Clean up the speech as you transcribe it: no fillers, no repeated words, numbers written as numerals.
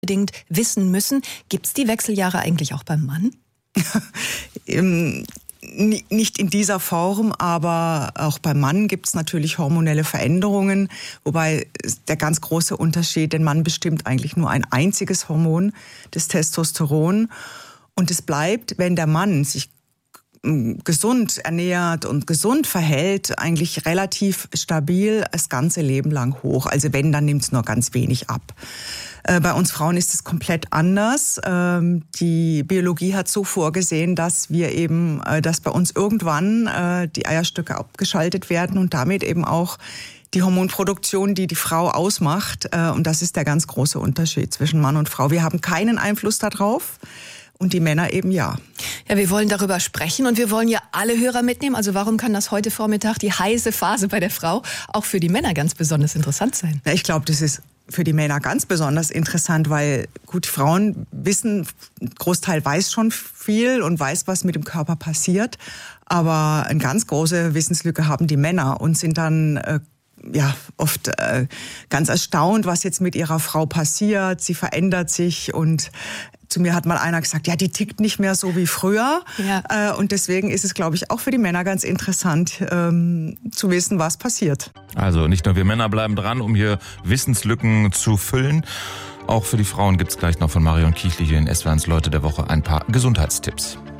unbedingt wissen müssen. Gibt es die Wechseljahre eigentlich auch beim Mann? Nicht in dieser Form, aber auch beim Mann gibt es natürlich hormonelle Veränderungen, wobei der ganz große Unterschied, den Mann bestimmt eigentlich nur ein einziges Hormon, das Testosteron. Und es bleibt, wenn der Mann sich gesund ernährt und gesund verhält, eigentlich relativ stabil das ganze Leben lang hoch. Also wenn, dann nimmt es nur ganz wenig ab. Bei uns Frauen ist es komplett anders. Die Biologie hat so vorgesehen, dass dass bei uns irgendwann die Eierstöcke abgeschaltet werden und damit eben auch die Hormonproduktion, die die Frau ausmacht. Und das ist der ganz große Unterschied zwischen Mann und Frau. Wir haben keinen Einfluss darauf. Und die Männer eben ja. Ja, wir wollen darüber sprechen und wir wollen ja alle Hörer mitnehmen. Also warum kann das heute Vormittag, die heiße Phase bei der Frau, auch für die Männer ganz besonders interessant sein? Ja, ich glaube, das ist für die Männer ganz besonders interessant, weil gut, Frauen wissen, ein Großteil weiß schon viel und weiß, was mit dem Körper passiert. Aber eine ganz große Wissenslücke haben die Männer und sind dann oft ganz erstaunt, was jetzt mit ihrer Frau passiert. Sie verändert sich und zu mir hat mal einer gesagt, ja, die tickt nicht mehr so wie früher. Ja. Und deswegen ist es, glaube ich, auch für die Männer ganz interessant zu wissen, was passiert. Also nicht nur wir Männer bleiben dran, um hier Wissenslücken zu füllen. Auch für die Frauen gibt es gleich noch von Marion Kiechli hier in SWR1 Leute der Woche ein paar Gesundheitstipps.